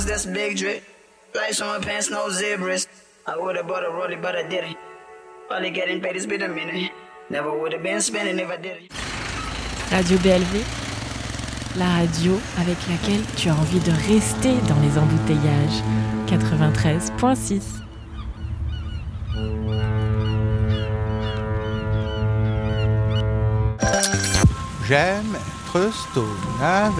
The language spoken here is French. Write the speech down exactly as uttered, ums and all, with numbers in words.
That's a big drip. Lights on my pants, no zebras. I would've bought a rollie, but I didn't. Probably getting paid, it's been a minute. Never would've been spending if I didn't. Radio B L V, la radio avec laquelle tu as envie de rester dans les embouteillages. quatre-vingt-treize virgule six. J'aime être stone avec